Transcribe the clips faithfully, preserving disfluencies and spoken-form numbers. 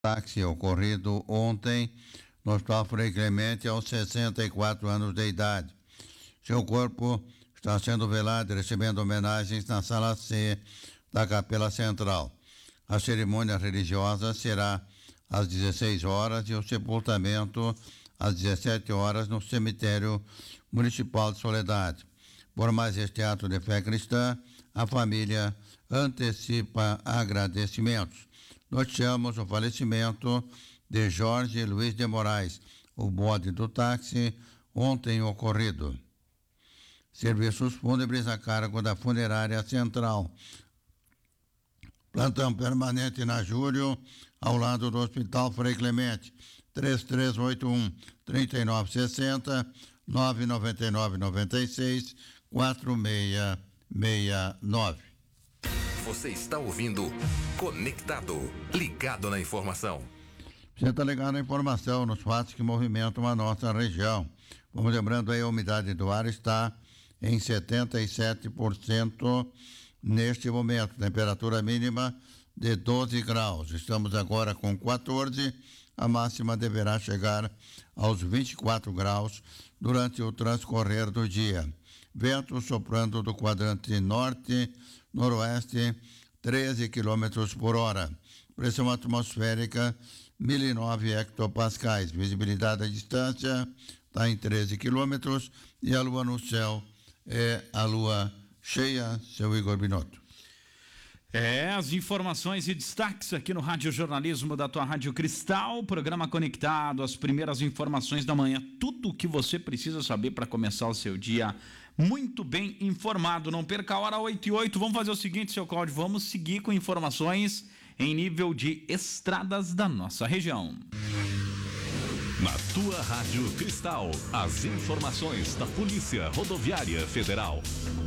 Táxi ocorrido ontem no Hospital Frei Clemente aos sessenta e quatro anos de idade. Seu corpo está sendo velado e recebendo homenagens na sala C da Capela Central. A cerimônia religiosa será às dezesseis horas e o sepultamento às dezessete horas no cemitério municipal de Soledade. Por mais este ato de fé cristã, a família antecipa agradecimentos. Noticiamos o falecimento de Jorge Luiz de Moraes, o bode do táxi, ontem ocorrido. Serviços fúnebres a cargo da Funerária Central. Plantão permanente na Júlio, ao lado do Hospital Frei Clemente. três três oito um, três nove seis zero, nove nove nove nove seis, quatro seis seis nove. Você está ouvindo Conectado, ligado na informação. Você está ligado na informação, nos fatos que movimentam a nossa região. Vamos lembrando aí, a umidade do ar está em setenta e sete por cento neste momento. Temperatura mínima de doze graus. Estamos agora com quatorze. A máxima deverá chegar aos vinte e quatro graus durante o transcorrer do dia. Vento soprando do quadrante norte, noroeste, treze quilômetros por hora. Pressão atmosférica, mil e nove hectopascais. Visibilidade à distância está em treze quilômetros e a lua no céu é a lua cheia, seu Igor Binotto. É, as informações e destaques aqui no Rádio Jornalismo da tua Rádio Cristal, programa conectado, as primeiras informações da manhã, tudo o que você precisa saber para começar o seu dia muito bem informado. Não perca a hora, oito e oito. Vamos fazer o seguinte, seu Cláudio, vamos seguir com informações em nível de estradas da nossa região. Na tua Rádio Cristal, as informações da Polícia Rodoviária Federal.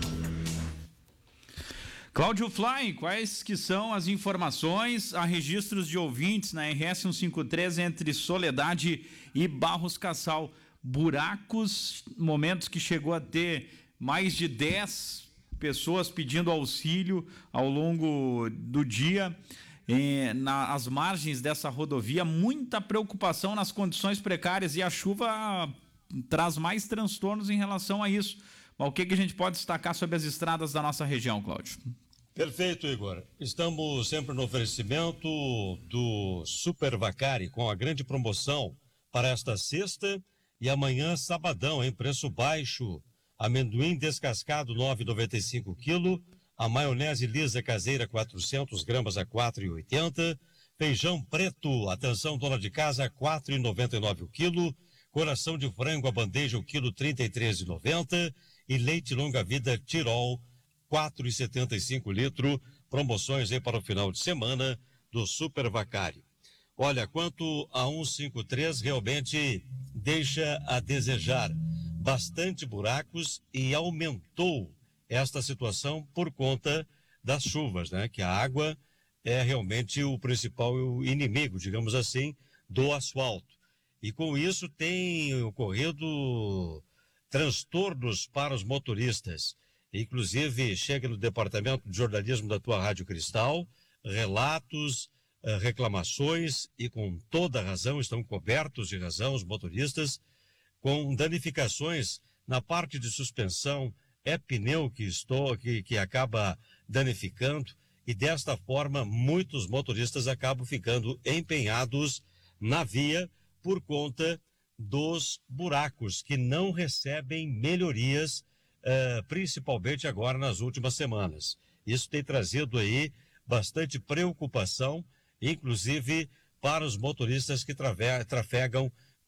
Cláudio Fly, quais que são as informações a registros de ouvintes na R S cento e cinquenta e três entre Soledade e Barros Cassal? Buracos, momentos que chegou a ter mais de dez pessoas pedindo auxílio ao longo do dia. Eh, nas margens dessa rodovia, muita preocupação nas condições precárias e a chuva traz mais transtornos em relação a isso. Mas o que, que a gente pode destacar sobre as estradas da nossa região, Cláudio? Perfeito, Igor. Estamos sempre no oferecimento do Super Vacari com a grande promoção para esta sexta e amanhã sabadão, em preço baixo. Amendoim descascado nove reais e noventa e cinco quilo, a maionese lisa caseira quatrocentas gramas a quatro reais e oitenta centavos, feijão preto, atenção dona de casa, quatro reais e noventa e nove centavos o quilo, coração de frango a bandeja o quilo trinta e três reais e noventa centavos e leite longa-vida Tirol quatro reais e setenta e cinco litro, promoções aí para o final de semana do Super Vacari. Olha, quanto a cento e cinquenta e três, realmente deixa a desejar. Bastante buracos e aumentou esta situação por conta das chuvas, né? Que a água é realmente o principal inimigo, digamos assim, do asfalto. E com isso tem ocorrido transtornos para os motoristas. Inclusive, chega no departamento de jornalismo da tua Rádio Cristal, relatos, eh, reclamações, e com toda razão, estão cobertos de razão os motoristas, com danificações na parte de suspensão, é pneu que, estou, que, que acaba danificando, e desta forma, muitos motoristas acabam ficando empenhados na via por conta dos buracos, que não recebem melhorias, Uh, principalmente agora nas últimas semanas. Isso tem trazido aí bastante preocupação, inclusive para os motoristas que trave- trafegam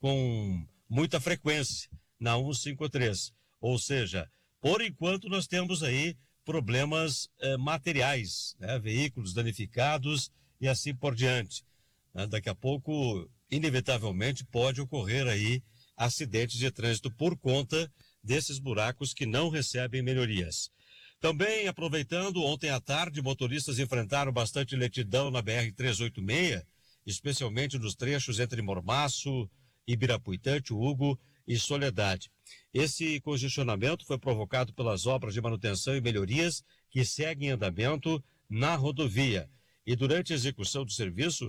com muita frequência na cento e cinquenta e três. Ou seja, por enquanto nós temos aí problemas uh, materiais, né? Veículos danificados e assim por diante. Uh, daqui a pouco, inevitavelmente, pode ocorrer aí acidentes de trânsito por conta desses buracos que não recebem melhorias. Também, aproveitando, ontem à tarde, motoristas enfrentaram bastante lentidão na B R trezentos e oitenta e seis, especialmente nos trechos entre Mormaço, Ibirapuitã, Hugo e Soledade. Esse congestionamento foi provocado pelas obras de manutenção e melhorias que seguem em andamento na rodovia. E durante a execução dos serviços,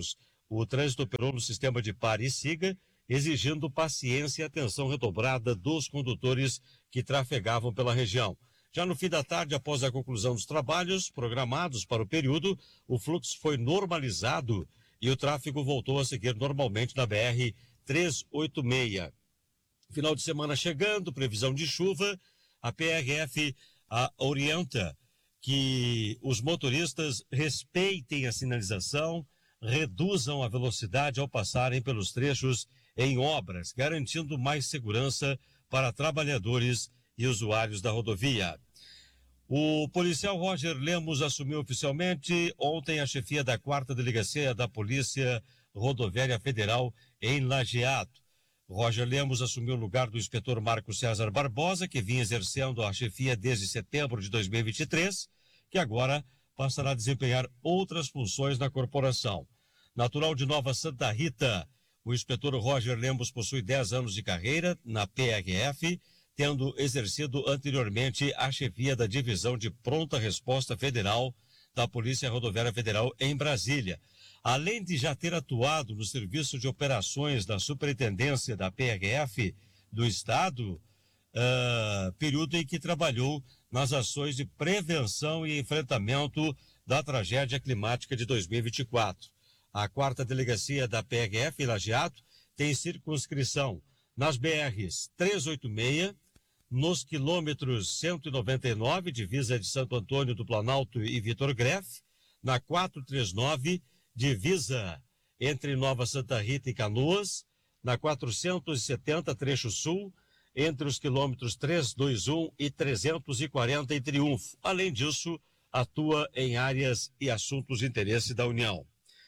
O trânsito operou no sistema de pare e siga, exigindo paciência e atenção redobrada dos condutores que trafegavam pela região. Já no fim da tarde, após a conclusão dos trabalhos programados para o período, o fluxo foi normalizado e o tráfego voltou a seguir normalmente na B R trezentos e oitenta e seis. Final de semana chegando, previsão de chuva, a P R F a, orienta que os motoristas respeitem a sinalização, reduzam a velocidade ao passarem pelos trechos em obras, garantindo mais segurança para trabalhadores e usuários da rodovia. O policial Roger Lemos assumiu oficialmente ontem a chefia da quarta Delegacia da Polícia Rodoviária Federal em Lajeado. Roger Lemos assumiu o lugar do inspetor Marcos César Barbosa, que vinha exercendo a chefia desde setembro de dois mil e vinte e três, que agora passará a desempenhar outras funções na corporação. Natural de Nova Santa Rita, o inspetor Roger Lemos possui dez anos de carreira na P R F, tendo exercido anteriormente a chefia da Divisão de Pronta Resposta Federal da Polícia Rodoviária Federal em Brasília. Além de já ter atuado no Serviço de Operações da Superintendência da P R F do Estado, uh, período em que trabalhou nas ações de prevenção e enfrentamento da tragédia climática de dois mil e vinte e quatro. A quarta Delegacia da P R F em Lajeado tem circunscrição nas B Rs trezentos e oitenta e seis, nos quilômetros cento e noventa e nove, divisa de Santo Antônio do Planalto e Vitor Greff, na quatrocentos e trinta e nove, divisa entre Nova Santa Rita e Canoas, na quatrocentos e setenta, trecho sul, entre os quilômetros trezentos e vinte e um e trezentos e quarenta em Triunfo. Além disso, atua em áreas e assuntos de interesse da União.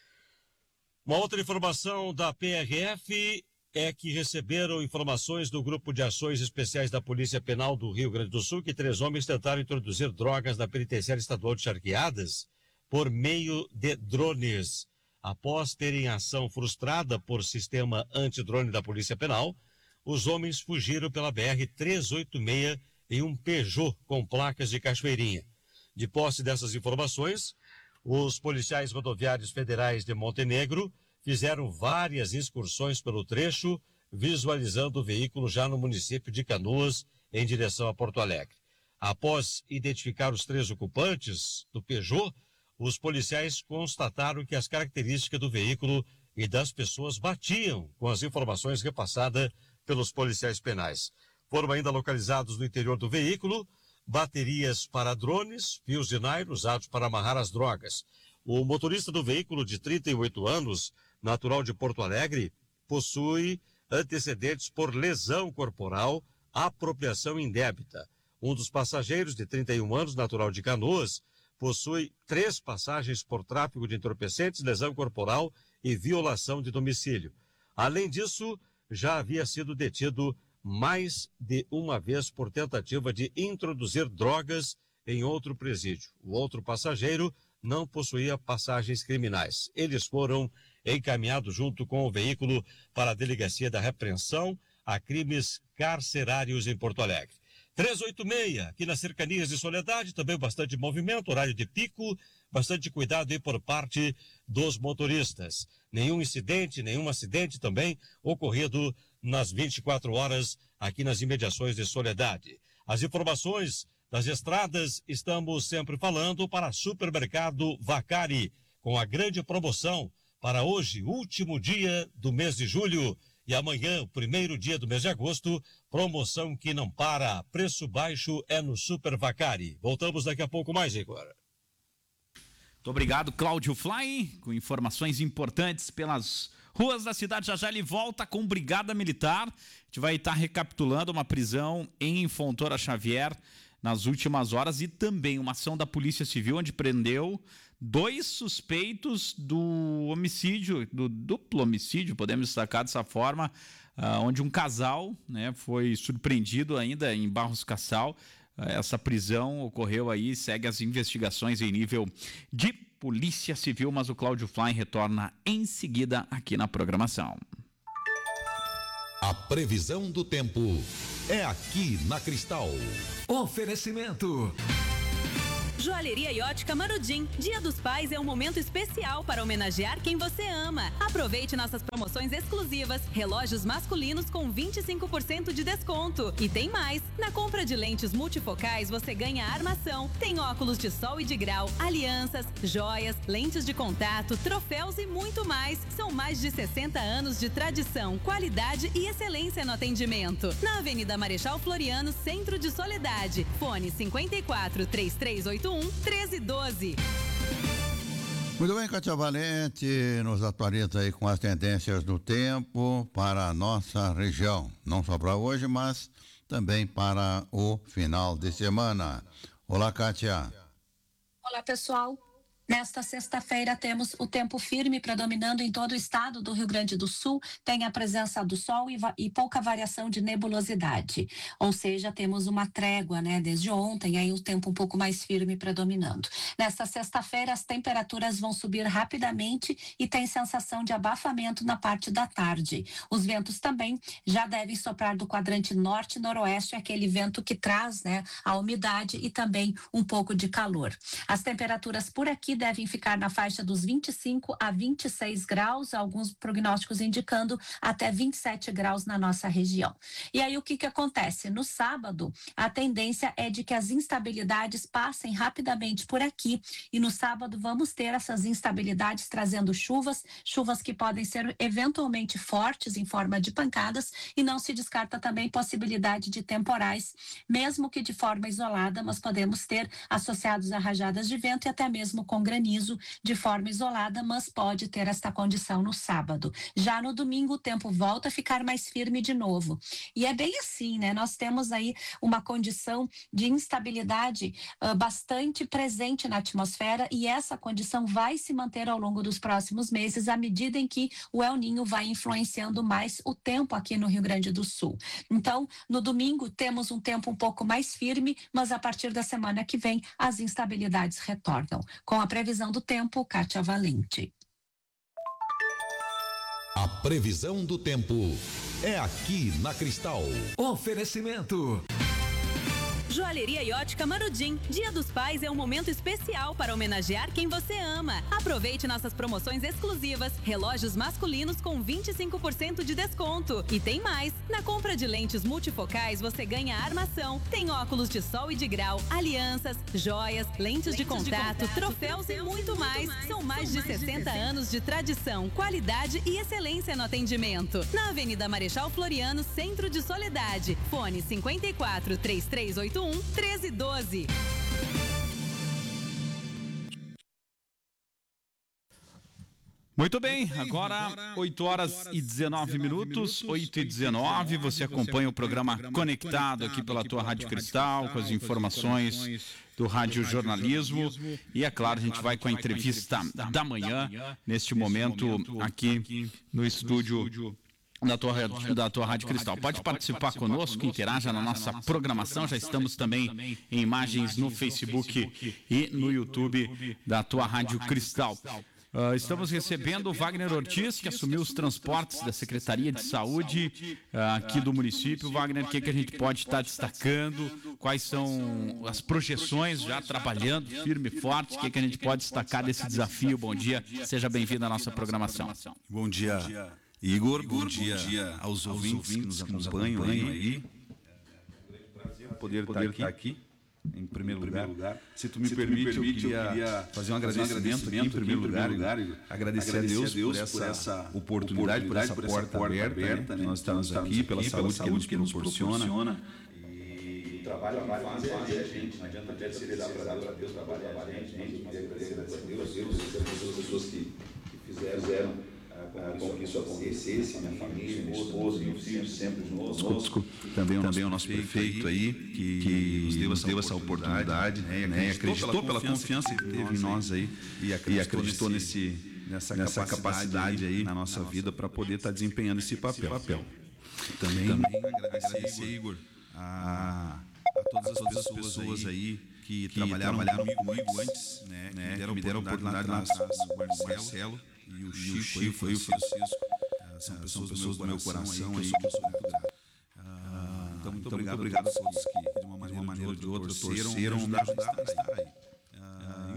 Uma outra informação da P R F é que receberam informações do Grupo de Ações Especiais da Polícia Penal do Rio Grande do Sul que três homens tentaram introduzir drogas na penitenciária estadual de Charqueadas por meio de drones. Após terem ação frustrada por sistema antidrone da Polícia Penal, os homens fugiram pela B R trezentos e oitenta e seis em um Peugeot com placas de Cachoeirinha. De posse dessas informações, os policiais rodoviários federais de Montenegro fizeram várias excursões pelo trecho, visualizando o veículo já no município de Canoas, em direção a Porto Alegre. Após identificar os três ocupantes do Peugeot, os policiais constataram que as características do veículo e das pessoas batiam com as informações repassadas pelos policiais penais. Foram ainda localizados no interior do veículo baterias para drones, fios de nylon usados para amarrar as drogas. O motorista do veículo, de trinta e oito anos, natural de Porto Alegre, possui antecedentes por lesão corporal, apropriação indébita. Um dos passageiros, de trinta e um anos, natural de Canoas, possui três passagens por tráfico de entorpecentes, lesão corporal e violação de domicílio. Além disso, já havia sido detido mais de uma vez por tentativa de introduzir drogas em outro presídio. O outro passageiro não possuía passagens criminais. Eles foram encaminhados junto com o veículo para a Delegacia da Repreensão a Crimes Carcerários em Porto Alegre. trezentos e oitenta e seis, aqui nas cercanias de Soledade, também bastante movimento, horário de pico, bastante cuidado aí por parte dos motoristas. Nenhum incidente, nenhum acidente também ocorrido nas vinte e quatro horas aqui nas imediações de Soledade. As informações das estradas estamos sempre falando para Supermercado Vacari, com a grande promoção para hoje, último dia do mês de julho, e amanhã, primeiro dia do mês de agosto, promoção que não para, preço baixo é no Super Vacari. Voltamos daqui a pouco mais, Igor. Muito obrigado, Cláudio Fly, com informações importantes pelas ruas da cidade. Já já ele volta com Brigada Militar. A gente vai estar recapitulando uma prisão em Fontoura Xavier nas últimas horas e também uma ação da Polícia Civil onde prendeu dois suspeitos do homicídio, do duplo homicídio, podemos destacar dessa forma, uh, onde um casal, né, foi surpreendido ainda em Barros Cassal. Uh, essa prisão ocorreu aí, segue as investigações em nível de Polícia Civil, mas o Cláudio Fly retorna em seguida aqui na programação. A previsão do tempo é aqui na Cristal. Oferecimento Joalheria e Ótica Marudim. Dia dos Pais é um momento especial para homenagear quem você ama. Aproveite nossas promoções exclusivas. Relógios masculinos com vinte e cinco por cento de desconto. E tem mais. Na compra de lentes multifocais, você ganha armação. Tem óculos de sol e de grau, alianças, joias, lentes de contato, troféus e muito mais. São mais de sessenta anos de tradição, qualidade e excelência no atendimento. Na Avenida Marechal Floriano, Centro de Soledade. Fone cinquenta e quatro, três três oito um, treze doze. Muito bem, Cátia Valente nos atualiza aí com as tendências do tempo para a nossa região. Não só para hoje, mas também para o final de semana. Olá, Cátia. Olá, pessoal. Nesta sexta-feira temos o tempo firme predominando em todo o estado do Rio Grande do Sul, tem a presença do sol e, e pouca variação de nebulosidade, ou seja, temos uma trégua, né, desde ontem, aí o tempo um pouco mais firme predominando. Nesta sexta-feira as temperaturas vão subir rapidamente e tem sensação de abafamento na parte da tarde. Os ventos também já devem soprar do quadrante norte-noroeste, aquele vento que traz, né, a umidade e também um pouco de calor. As temperaturas por aqui devem ficar na faixa dos vinte e cinco a vinte e seis graus, alguns prognósticos indicando até vinte e sete graus na nossa região. E aí o que que acontece? No sábado, a tendência é de que as instabilidades passem rapidamente por aqui e no sábado vamos ter essas instabilidades trazendo chuvas, chuvas que podem ser eventualmente fortes em forma de pancadas e não se descarta também possibilidade de temporais, mesmo que de forma isolada, mas podemos ter associados a rajadas de vento e até mesmo com granizo de forma isolada, mas pode ter esta condição no sábado. Já no domingo o tempo volta a ficar mais firme de novo. E é bem assim, né? Nós temos aí uma condição de instabilidade uh, bastante presente na atmosfera e essa condição vai se manter ao longo dos próximos meses à medida em que o El Niño vai influenciando mais o tempo aqui no Rio Grande do Sul. Então, no domingo temos um tempo um pouco mais firme, mas a partir da semana que vem as instabilidades retornam. Com a previsão do tempo, Cátia Valente. A previsão do tempo é aqui na Cristal. Oferecimento. Joalheria e Ótica Marudim. Dia dos Pais é um momento especial para homenagear quem você ama. Aproveite nossas promoções exclusivas. Relógios masculinos com vinte e cinco por cento de desconto. E tem mais. Na compra de lentes multifocais, você ganha armação. Tem óculos de sol e de grau, alianças, joias, lentes, lentes de, contato, de contato, troféus, troféus e muito, muito mais. mais. São mais de sessenta anos de tradição, qualidade e excelência no atendimento. Na Avenida Marechal Floriano, Centro de Soledade. Fone cinquenta e quatro, três três oito um, treze doze. Muito bem, agora oito horas e dezenove minutos, oito e dezenove, você acompanha o programa Conectado aqui pela tua Rádio Cristal, com as informações do Rádio Jornalismo e, é claro, a gente vai com a entrevista da manhã, neste momento aqui no estúdio da tua, da tua Rádio Cristal. Pode participar conosco, interaja na nossa programação, já estamos também em imagens no Facebook e no YouTube da tua Rádio Cristal. Uh, estamos recebendo o Wagner Ortiz, que assumiu os transportes da Secretaria de Saúde uh, aqui do município. Wagner, o que, que a gente pode estar destacando? Quais são as projeções já trabalhando firme e forte? O que, que a gente pode destacar desse desafio? Bom dia, seja bem-vindo à nossa programação. Bom dia, Igor. Bom dia, Bom dia aos, aos ouvintes, ouvintes que nos acompanham, que nos acompanham aí. É um poder, poder estar aqui. Em primeiro, em primeiro lugar, lugar, se tu me, se permite, tu me permite, eu queria, eu queria fazer um agradecimento, um agradecimento aqui em primeiro, em primeiro lugar, lugar agradecer, agradecer a Deus, Deus por, essa por essa oportunidade, por essa, por essa porta, porta aberta, aberta né? Nós estamos aqui, aqui pela, pela saúde que nos proporciona. proporciona. E o trabalho que faz a gente, não adianta terceirizar para Deus, Deus trabalha a gente, a gente agradecer a Deus, Deus, as pessoas que fizeram com que isso acontecesse, minha família, minha esposa, meu filho, sempre junto conosco. Também o nosso, nosso prefeito aí, que, que nos deu essa, deu essa oportunidade, né, né, acreditou pela confiança que teve em nós aí e acreditou, e acreditou nesse, nessa, nessa capacidade aí na nossa vida para poder estar tá desempenhando esse papel. papel. Também, Também agradecer, Igor, a, a todas as pessoas aí que, que trabalharam, trabalharam comigo antes, né, né, que deram, me deram a oportunidade lá atrás, o Marcelo e o Chico, Chico foi o Francisco, uh, são, pessoas são pessoas do meu coração aí, que eu sou muito grato. Uh, então, muito então, obrigado, obrigado a todos que, de uma maneira, de uma maneira ou de outra, torceram e ajudaram a estar aí.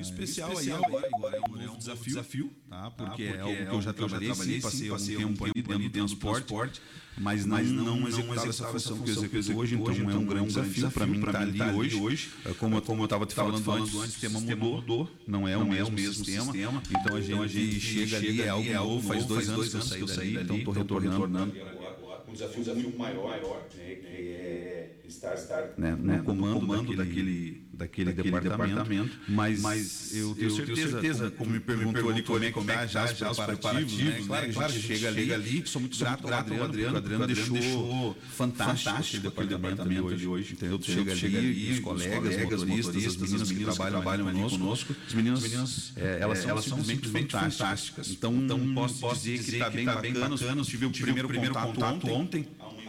especial aí agora, agora é um novo desafio, desafio tá? Porque, porque é algo que eu já trabalhei, sim, passei algum tempo ali dentro do transporte, mas não, não, não executar essa função que eu executo hoje, então é um grande desafio para mim estar ali hoje. Como eu estava te falando antes, o sistema mudou, não é o mesmo sistema, então a gente chega ali, é algo novo, faz dois anos que eu saí dali, então estou retornando. Um desafio muito maior, maior né, que é estar, estar né, no, né, comando, no comando daquele, daquele, daquele, daquele departamento, departamento, mas, mas eu tenho certeza, certeza como, como me perguntou, me perguntou ali como é que está já os preparativos, né? Claro, né? Claro, a gente chega ali, chega ali sou muito grato ao Adriano, Adriano, Adriano, Adriano deixou, deixou fantástico, fantástico aquele departamento ali hoje, entendeu? Tu chega, chega ali, os colegas, os motoristas, as meninas que trabalham, trabalham ali conosco, as meninas, é, elas são, elas são simplesmente fantásticas, então, então posso dizer que está bem bacana, tive o primeiro contato ontem,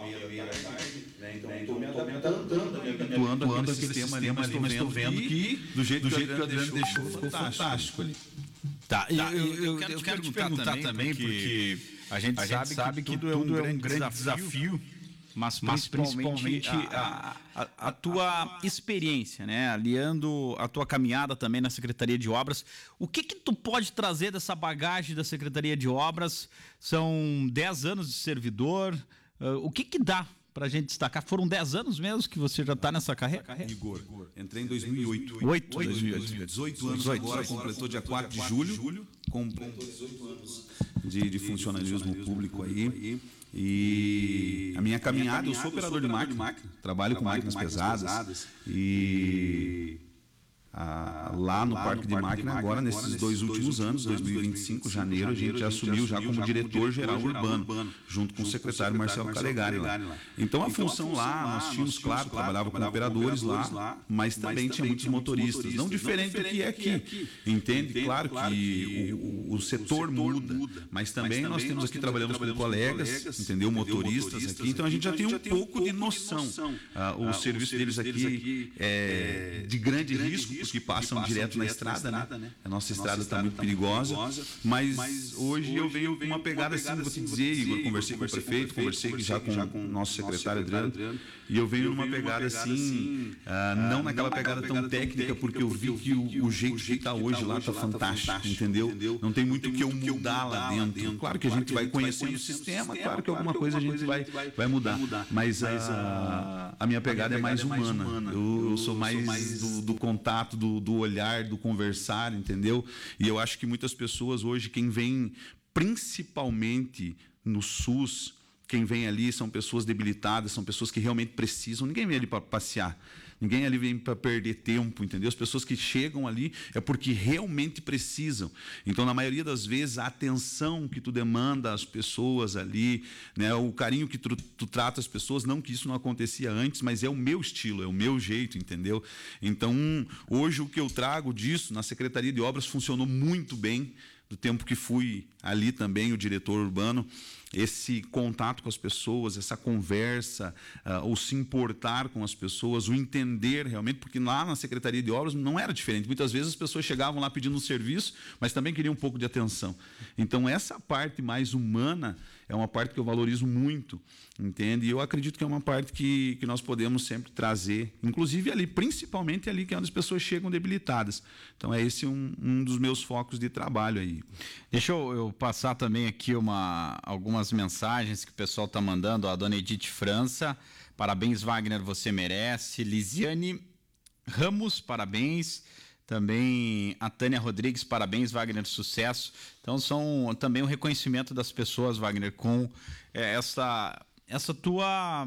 atuando atuando aquele sistema ali, mas estou vendo que do jeito que o Adriano deixou, ficou fantástico ali. Tá, eu, eu, eu, eu quero te perguntar também, porque a gente sabe que tudo é um grande desafio, mas principalmente a, a, a tua experiência, né? Aliando a tua caminhada também na Secretaria de Obras. O que que tu pode trazer dessa bagagem da Secretaria de Obras? São dez anos de servidor. Uh, o que que dá para a gente destacar? Foram dez anos mesmo que você já está nessa carreira? Igor, entrei em dois mil e oito. oito, dois mil e oito. dezoito anos agora, completou dia quatro de julho. Completou dezoito anos de, de funcionalismo público aí. E a minha caminhada, eu sou operador de máquina, trabalho com máquinas pesadas. E... Ah, lá no lá Parque no de Parque Máquina, de agora, nesses, nesses dois últimos anos, dois mil e vinte e cinco, janeiro, a gente já assumiu já como diretor-geral urbano, urbano, junto com o secretário Marcelo Calegari lá. Então, a função lá, nós tínhamos, claro, trabalhava com operadores lá, mas também tinha muitos motoristas, não diferente do que é aqui, entende? Claro que o, o setor muda, mas também nós temos aqui, trabalhamos com colegas, entendeu? Motoristas aqui, então a gente já tem um pouco de noção. O serviço deles aqui é de grande risco, que passam, que passam direto, direto na estrada, na estrada né? né? A nossa, nossa estrada está muito, tá muito perigosa, perigosa mas, mas hoje, hoje eu venho com uma pegada assim, vou te dizer, Igor, conversei com o prefeito, conversei já com o nosso secretário Adriano, e eu venho numa pegada assim, uh, não naquela pegada tão técnica, porque eu vi que o, o jeito que está hoje lá está fantástico, entendeu? Não tem muito o que eu mudar lá dentro. Claro que a gente vai conhecendo o sistema, claro que alguma coisa a gente vai, vai mudar, mas a, a minha pegada é mais humana, eu, eu sou mais do, do contato, Do, do olhar, do conversar, entendeu? E eu acho que muitas pessoas hoje, quem vem principalmente no SUS, quem vem ali são pessoas debilitadas, são pessoas que realmente precisam. Ninguém vem ali para passear, ninguém ali vem para perder tempo, entendeu? As pessoas que chegam ali é porque realmente precisam. Então, na maioria das vezes, a atenção que tu demanda às pessoas ali, né, o carinho que tu, tu trata as pessoas, não que isso não acontecia antes, mas é o meu estilo, é o meu jeito, entendeu? Então, hoje o que eu trago disso na Secretaria de Obras funcionou muito bem, do tempo que fui ali também o diretor urbano, esse contato com as pessoas, essa conversa, uh, o se importar com as pessoas, o entender realmente, porque lá na Secretaria de Obras não era diferente. Muitas vezes as pessoas chegavam lá pedindo um serviço, mas também queriam um pouco de atenção. Então, essa parte mais humana é uma parte que eu valorizo muito, entende? E eu acredito que é uma parte que, que nós podemos sempre trazer, inclusive ali, principalmente ali, que é onde as pessoas chegam debilitadas. Então, é esse um, um dos meus focos de trabalho aí. Deixa eu, eu passar também aqui uma, algumas mensagens que o pessoal está mandando. A dona Edith França, parabéns, Wagner, você merece. Lisiane Ramos, parabéns. Também a Tânia Rodrigues, parabéns, Wagner, sucesso. Então, são também um reconhecimento das pessoas, Wagner, com é, essa, essa tua...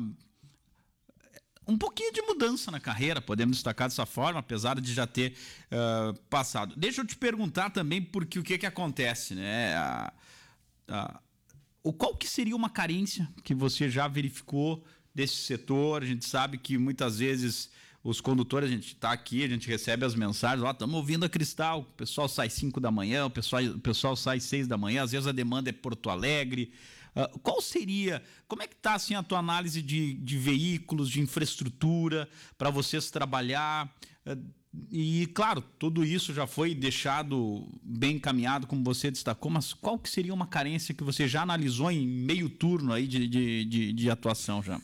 um pouquinho de mudança na carreira, podemos destacar dessa forma, apesar de já ter uh, passado. Deixa eu te perguntar também, porque o que que acontece, né? A, a, o qual que seria uma carência que você já verificou desse setor? A gente sabe que muitas vezes os condutores, a gente está aqui, a gente recebe as mensagens, ó, estamos ouvindo a Cristal, o pessoal sai cinco da manhã, o pessoal, o pessoal sai seis da manhã, às vezes a demanda é Porto Alegre. Uh, qual seria, como é que está assim, a tua análise de, de veículos, de infraestrutura para vocês trabalhar? Uh, e, claro, tudo isso já foi deixado bem encaminhado, como você destacou, mas qual que seria uma carência que você já analisou em meio turno aí de, de, de, de atuação já?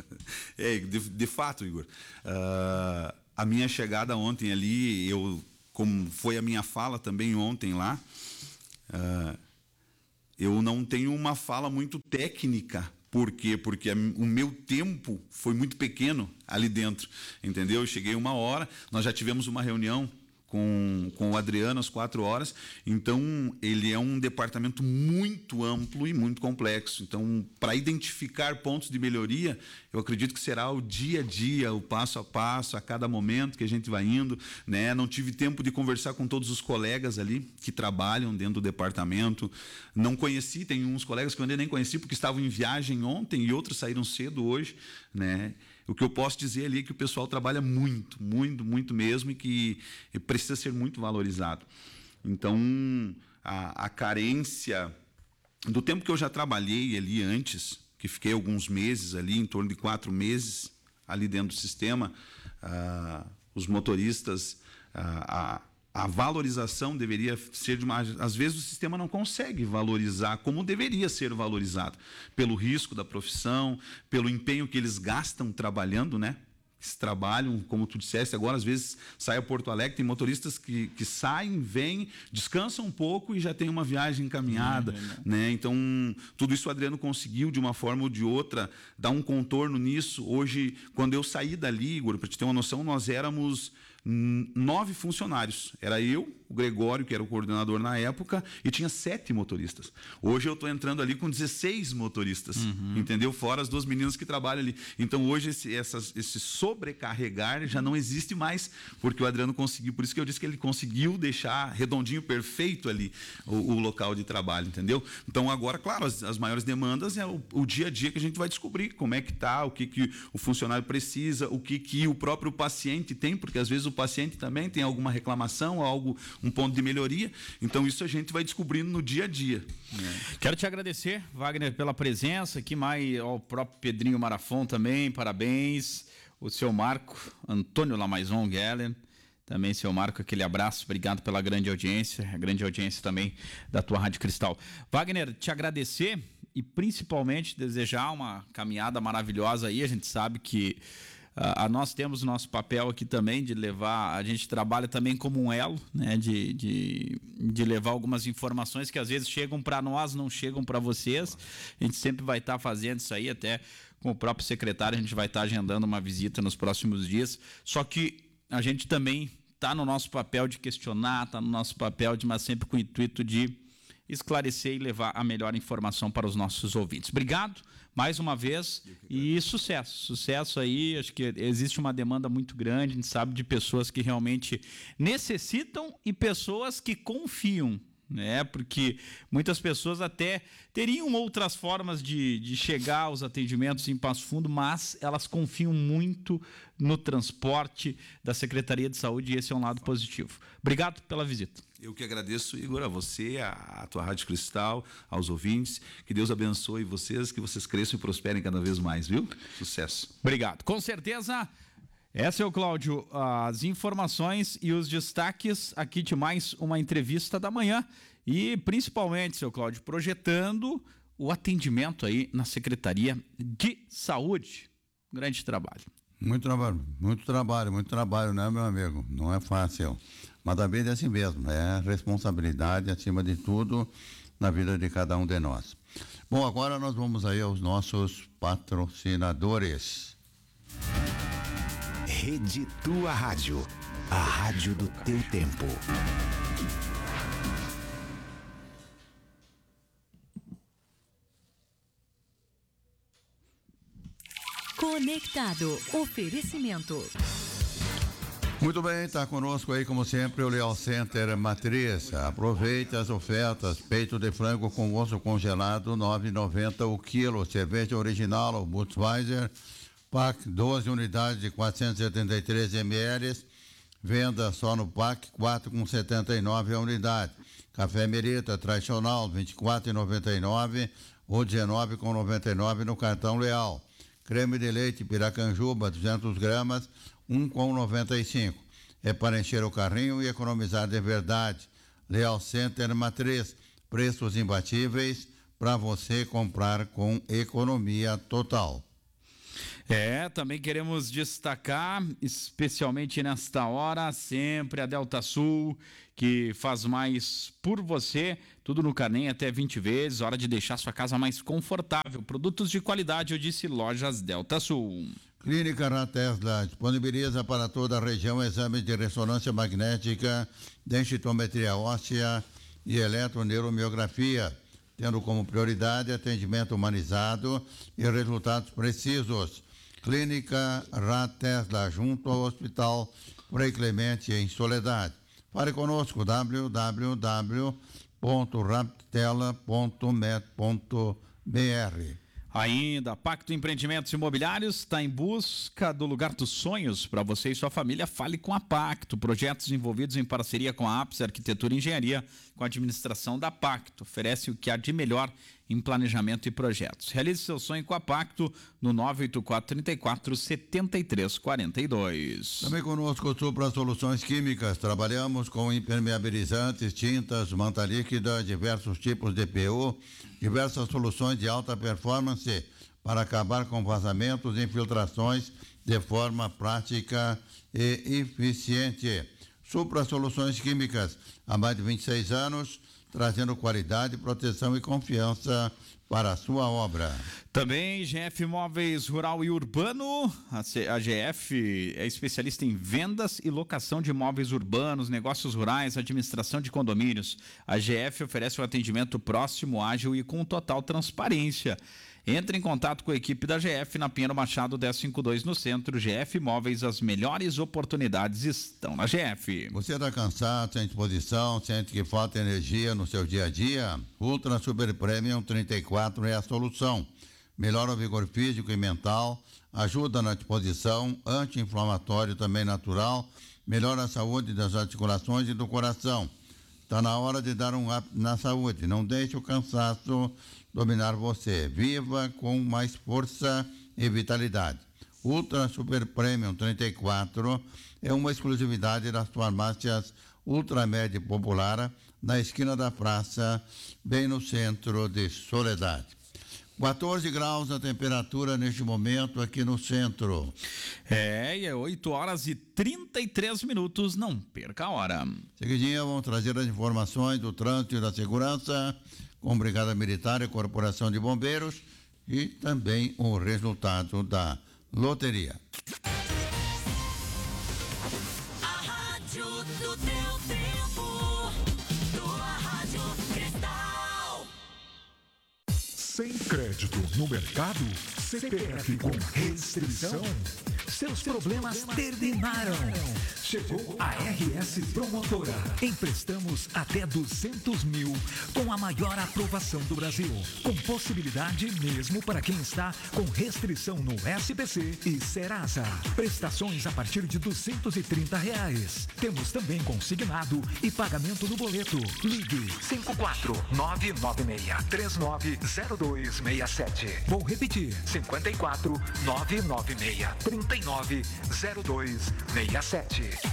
É, de, de fato, Igor, uh, a minha chegada ontem ali, eu como foi a minha fala também ontem lá, uh, eu não tenho uma fala muito técnica. Por quê? Porque a, o meu tempo foi muito pequeno ali dentro, entendeu? Eu cheguei uma hora, nós já tivemos uma reunião com, com o Adriano às quatro horas, então ele é um departamento muito amplo e muito complexo. Então, para identificar pontos de melhoria, eu acredito que será o dia a dia, o passo a passo, a cada momento que a gente vai indo, né? Não tive tempo de conversar com todos os colegas ali que trabalham dentro do departamento. Não conheci, tem uns colegas que eu ainda nem conheci porque estavam em viagem ontem e outros saíram cedo hoje, né? O que eu posso dizer ali é que o pessoal trabalha muito, muito, muito mesmo e que precisa ser muito valorizado. Então, a, a carência do tempo que eu já trabalhei ali antes, que fiquei alguns meses ali, em torno de quatro meses ali dentro do sistema, ah, os motoristas, ah, a A valorização deveria ser de uma... Às vezes o sistema não consegue valorizar como deveria ser valorizado, pelo risco da profissão, pelo empenho que eles gastam trabalhando, né? Eles trabalham, como tu disseste agora, às vezes sai a Porto Alegre, tem motoristas que, que saem, vêm, descansam um pouco e já tem uma viagem encaminhada, uhum. né? Então, tudo isso o Adriano conseguiu, de uma forma ou de outra, dar um contorno nisso. Hoje, quando eu saí dali, Igor, para te ter uma noção, nós éramos nove funcionários. Era eu, o Gregório, que era o coordenador na época, e tinha sete motoristas. Hoje eu estou entrando ali com dezesseis motoristas, uhum. entendeu? Fora as duas meninas que trabalham ali. Então hoje esse, essas, esse sobrecarregar já não existe mais, porque o Adriano conseguiu, por isso que eu disse que ele conseguiu deixar redondinho, perfeito ali o, o local de trabalho, entendeu? Então agora, claro, as, as maiores demandas é o, o dia a dia que a gente vai descobrir como é que está, o que, que o funcionário precisa, o que, que o próprio paciente tem, porque às vezes o paciente também tem alguma reclamação, algo, um ponto de melhoria. Então, isso a gente vai descobrindo no dia a dia. É. Quero te agradecer, Wagner, pela presença aqui, mais ao próprio Pedrinho Marafon também, parabéns. O seu Marco, Antônio Lamaison Gellen, também seu Marco, aquele abraço, obrigado pela grande audiência, a grande audiência também da tua Rádio Cristal. Wagner, te agradecer e principalmente desejar uma caminhada maravilhosa aí, a gente sabe que Uh, nós temos o nosso papel aqui também de levar, a gente trabalha também como um elo, né, de, de, de levar algumas informações que às vezes chegam para nós, não chegam para vocês. A gente sempre vai estar tá fazendo isso aí, até com o próprio secretário a gente vai estar tá agendando uma visita nos próximos dias, só que a gente também está no nosso papel de questionar, está no nosso papel de, mas sempre com o intuito de esclarecer e levar a melhor informação para os nossos ouvintes. Obrigado mais uma vez e sucesso, sucesso aí. Acho que existe uma demanda muito grande, a gente sabe, de pessoas que realmente necessitam e pessoas que confiam, né? Porque muitas pessoas até teriam outras formas de, de chegar aos atendimentos em Passo Fundo, mas elas confiam muito no transporte da Secretaria de Saúde e esse é um lado positivo. Obrigado pela visita. Eu que agradeço, Igor, a você, a, a tua Rádio Cristal, aos ouvintes. Que Deus abençoe vocês, que vocês cresçam e prosperem cada vez mais, viu? Sucesso. Obrigado. Com certeza, essa é o Cláudio, as informações e os destaques aqui de mais uma entrevista da manhã. E principalmente, seu Cláudio, projetando o atendimento aí na Secretaria de Saúde. Grande trabalho. Muito trabalho, muito trabalho, muito trabalho, né, meu amigo? Não é fácil. Mas também é assim mesmo, é responsabilidade acima de tudo na vida de cada um de nós. Bom, agora nós vamos aí aos nossos patrocinadores. Rede Tua Rádio, a rádio do teu tempo. Conectado. Oferecimento. Muito bem, está conosco aí, como sempre, o Leal Center Matriz. Aproveite as ofertas. Peito de frango com osso congelado, nove reais e noventa centavos o quilo. Cerveja original, o Budweiser, pack doze unidades de quatrocentos e setenta e três mililitros. Venda só no pack, quatro reais e setenta e nove centavos a unidade. Café Merita tradicional, vinte e quatro reais e noventa e nove centavos ou dezenove reais e noventa e nove centavos no cartão Leal. Creme de leite Piracanjuba, duzentas gramas, um real e noventa e cinco centavos. É para encher o carrinho e economizar de verdade. Leal Center Matriz, preços imbatíveis para você comprar com economia total. É, também queremos destacar, especialmente nesta hora, sempre a Delta Sul, que faz mais por você, tudo no Carnem até vinte vezes, hora de deixar sua casa mais confortável. Produtos de qualidade, eu disse Lojas Delta Sul. Clínica Ratesla disponibiliza para toda a região exames de ressonância magnética, densitometria óssea e eletroneuromiografia, tendo como prioridade atendimento humanizado e resultados precisos. Clínica Ratesla, junto ao Hospital Frei Clemente, em Soledade. Fale conosco, w w w ponto raptela ponto met ponto b r. Ainda, Pacto Empreendimentos Imobiliários está em busca do lugar dos sonhos para você e sua família. Fale com a Pacto. Projetos envolvidos em parceria com a Apps Arquitetura e Engenharia, com a administração da Pacto. Oferece o que há de melhor em planejamento e projetos. Realize seu sonho com a Pacto no nove oito quatro, três quatro, sete três quatro dois. Também conosco Supra Soluções Químicas. Trabalhamos com impermeabilizantes, tintas, manta líquida, diversos tipos de P U, diversas soluções de alta performance para acabar com vazamentos e infiltrações de forma prática e eficiente. Supra Soluções Químicas, há mais de vinte e seis anos, trazendo qualidade, proteção e confiança para a sua obra. Também G F Móveis Rural e Urbano. A G F é especialista em vendas e locação de imóveis urbanos, negócios rurais, administração de condomínios. A G F oferece um atendimento próximo, ágil e com total transparência. Entre em contato com a equipe da G F na Pinheiro Machado dez cinquenta e dois no centro. G F Móveis, as melhores oportunidades estão na G F. Você está cansado, sem disposição, sente que falta energia no seu dia a dia? Ultra Super Premium trinta e quatro é a solução. Melhora o vigor físico e mental, ajuda na disposição, anti-inflamatório também natural, melhora a saúde das articulações e do coração. Está na hora de dar um up na saúde. Não deixe o cansaço dominar você. Viva com mais força e vitalidade. Ultra Super Premium trinta e quatro é uma exclusividade das farmácias Ultramed Popular, na esquina da praça, bem no centro de Soledade. quatorze graus a temperatura neste momento aqui no centro. É, e é oito horas e trinta e três minutos, não perca a hora. Seguidinha, vamos trazer as informações do trânsito e da segurança com Brigada Militar e Corporação de Bombeiros e também o resultado da loteria. A rádio do teu tempo, tua rádio Cristal. Sem crédito no mercado, C P F com restrição, seus problemas terminaram. Chegou a R S Promotora. Emprestamos até duzentos mil com a maior aprovação do Brasil. Com possibilidade mesmo para quem está com restrição no S P C e Serasa. Prestações a partir de duzentos e trinta reais. Temos também consignado e pagamento no boleto. Ligue cinco quatro nove nove seis três nove zero dois seis sete. Vou repetir, cinco quatro nove nove seis três nove zero dois seis sete.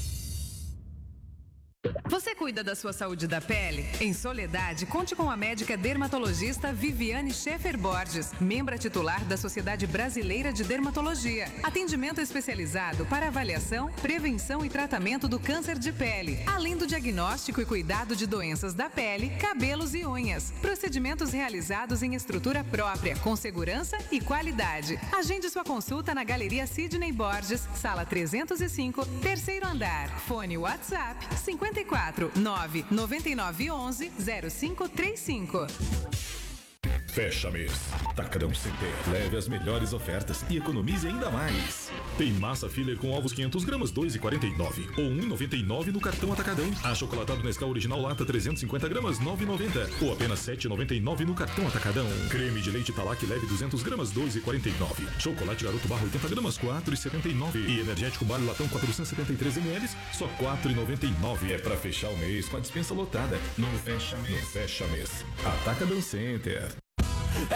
Você cuida da sua saúde da pele? Em Soledade, conte com a médica dermatologista Viviane Schaefer Borges, membra titular da Sociedade Brasileira de Dermatologia. Atendimento especializado para avaliação, prevenção e tratamento do câncer de pele, além do diagnóstico e cuidado de doenças da pele, cabelos e unhas. Procedimentos realizados em estrutura própria, com segurança e qualidade. Agende sua consulta na Galeria Sidney Borges, sala trezentos e cinco, terceiro andar. Fone WhatsApp cinquenta e quatro nove nove nove onze zero cinco três cinco. Fecha mês. Atacadão Center. Leve as melhores ofertas e economize ainda mais. Tem massa filler com ovos quinhentos gramas, dois reais e quarenta e nove centavos. Ou um real e noventa e nove centavos no cartão Atacadão. Achocolatado Nescau Original Lata trezentos e cinquenta gramas, nove reais e noventa centavos. Ou apenas sete reais e noventa e nove centavos no cartão Atacadão. Creme de leite Talac leve duzentas gramas, dois reais e quarenta e nove centavos. Chocolate Garoto Barra oitenta gramas, quatro reais e setenta e nove centavos. E energético Barra Latão quatrocentos e setenta e três mililitros, só quatro reais e noventa e nove centavos. É pra fechar o mês com a dispensa lotada. Não fecha mês. Não fecha mês. Atacadão Center.